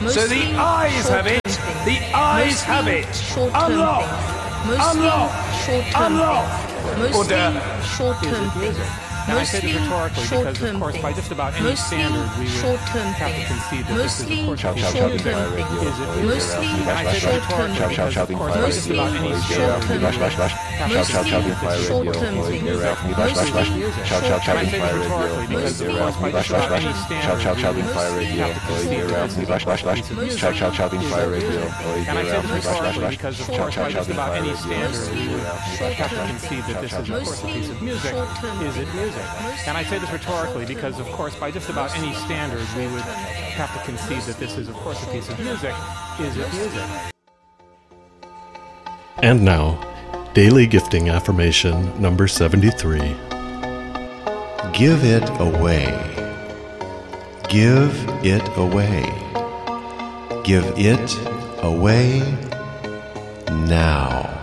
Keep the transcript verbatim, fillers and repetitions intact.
So the eyes have it. The eyes have it. Unlock. Unlock. Unlock. Mostly short-term things. And I say this rhetorically because, of course, by just about any standard, we would have to concede that this is, of course, a piece of music. Is it music? And I say this rhetorically because, of course, by just about any standard, we would have to concede that this is, of course, a piece of music. And I say this rhetorically because, of course, by just about any standard, we would have to concede that this is, of course, a piece of music. And I say this rhetorically because, of course, by just about any standard, we would have to concede that this is, of course, a piece of music. Is it music? And I say this rhetorically because, of course, by just about any standard, we would have to concede that this is, of course, a piece of music. Is it music? And now, Daily Gifting Affirmation number seventy-three. Give it away. Give it away. Give it away now.